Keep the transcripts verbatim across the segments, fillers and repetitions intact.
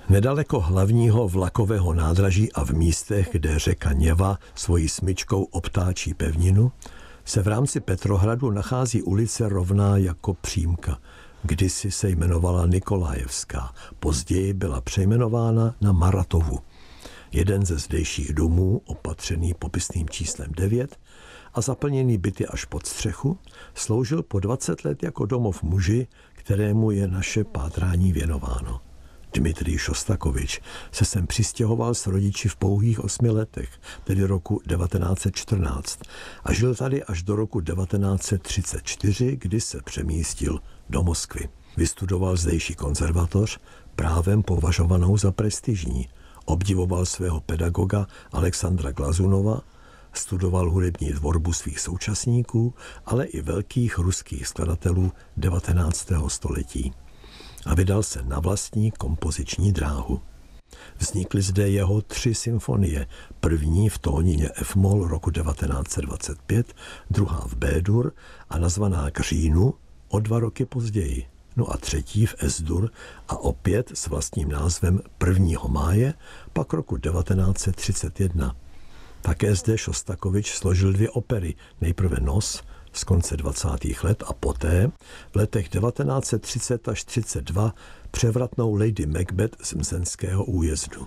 Nedaleko hlavního vlakového nádraží a v místech, kde řeka Něva svojí smyčkou obtáčí pevninu, se v rámci Petrohradu nachází ulice rovná jako přímka. Kdysi se jmenovala Nikolajevská, později byla přejmenována na Maratovu. Jeden ze zdejších domů, opatřený popisným číslem devět a zaplněný byty až pod střechu, sloužil po dvacet let jako domov muži, kterému je naše pátrání věnováno. Dmitrij Šostakovič se sem přistěhoval s rodiči v pouhých osmi letech, tedy roku devatenáct set čtrnáct, a žil tady až do roku devatenáct set třicet čtyři, kdy se přemístil do Moskvy. Vystudoval zdejší konzervatoř, právem považovanou za prestižní. Obdivoval svého pedagoga Alexandra Glazunova, studoval hudební tvorbu svých současníků, ale i velkých ruských skladatelů devatenáctého století. A vydal se na vlastní kompoziční dráhu. Vznikly zde jeho tři symfonie, první v tónině F-moll roku devatenáct set dvacet pět, druhá v B-dur a nazvaná k říjnu o dva roky později, no a třetí v S-dur a opět s vlastním názvem prvního máje, pak roku devatenáct set třicet jedna. Také zde Šostakovič složil dvě opery, nejprve Nos z konce dvacátých let a poté v letech devatenáct set třicet až třicet dva převratnou Lady Macbeth z Mzenského újezdu.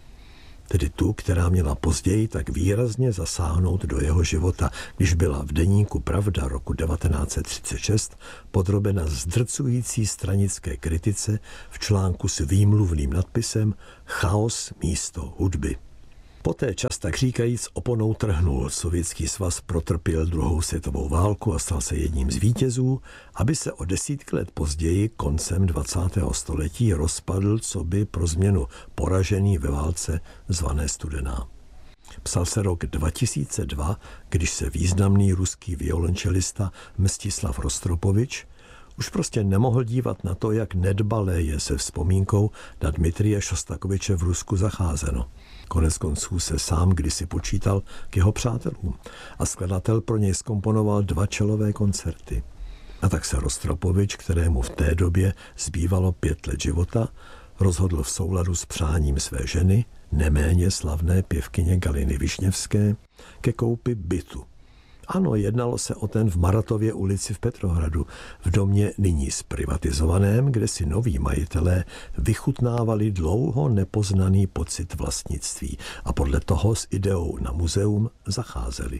Tedy tu, která měla později tak výrazně zasáhnout do jeho života, když byla v deníku Pravda roku devatenáct set třicet šest podrobena zdrcující stranické kritice v článku s výmluvným nadpisem Chaos místo hudby. Poté čas tak říkajíc oponou trhnul. Sovětský svaz protrpěl druhou světovou válku a stal se jedním z vítězů, aby se o desítky let později, koncem dvacátého století, rozpadl coby pro změnu poražený ve válce zvané Studená. Psal se rok dva tisíce dva, když se významný ruský violončelista Mstislav Rostropovič už prostě nemohl dívat na to, jak nedbalé je se vzpomínkou na Dmitrije Šostakoviče v Rusku zacházeno. Konec konců se sám kdysi počítal k jeho přátelům a skladatel pro něj zkomponoval dva čelové koncerty. A tak se Rostropovič, kterému v té době zbývalo pět let života, rozhodl v souladu s přáním své ženy, neméně slavné pěvkyně Galiny Višněvské, ke koupi bytu. Ano, jednalo se o ten v Maratově ulici v Petrohradu, v domě nyní zprivatizovaném, kde si noví majitelé vychutnávali dlouho nepoznaný pocit vlastnictví a podle toho s ideou na muzeum zacházeli.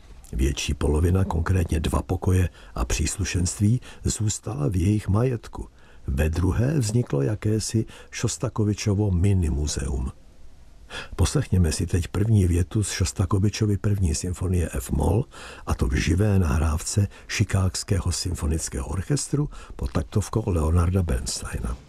Větší polovina, konkrétně dva pokoje a příslušenství, zůstala v jejich majetku. Ve druhé vzniklo jakési Šostakovičovo minimuzeum. Poslechněme si teď první větu z Šostakovičovy první symfonie F-moll, a to v živé nahrávce Chicagského symfonického orchestru pod taktovkou Leonarda Bernsteina.